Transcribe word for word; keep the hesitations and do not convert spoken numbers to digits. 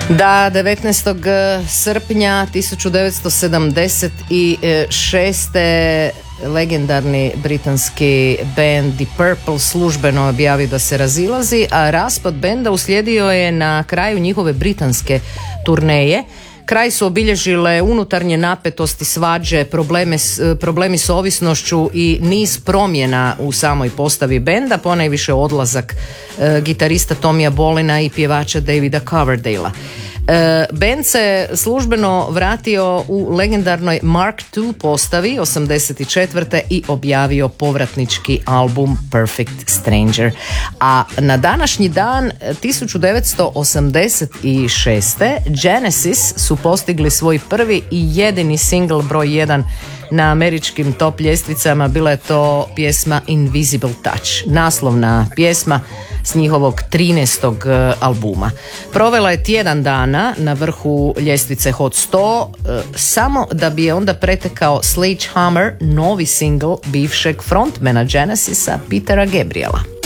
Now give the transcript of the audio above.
Da, devetnaestog srpnja tisuću devetsto sedamdeset šeste. legendarni britanski band The Purple službeno objavi da se razilazi, a raspad benda uslijedio je na kraju njihove britanske turneje. Kraj su obilježile unutarnje napetosti, svađe, probleme, problemi s ovisnošću i niz promjena u samoj postavi benda, ponajviše odlazak e, gitarista Tomija Bolina i pjevača Davida Coverdale-a. E, band se službeno vratio u legendarnoj Mark dva postavi osamdeset četvrte i objavio povratnički album Perfect Stranger. A na današnji dan tisuću devetsto osamdeset šeste. Genesis su postigli svoj prvi i jedini single broj jedan na američkim top ljestvicama. Bila je to pjesma Invisible Touch, naslovna pjesma s njihovog trinaestog albuma. Provela je tjedan dana na vrhu ljestvice Hot sto, samo da bi je onda pretekao Sledgehammer, novi single bivšeg frontmana Genesisa Petera Gabriela.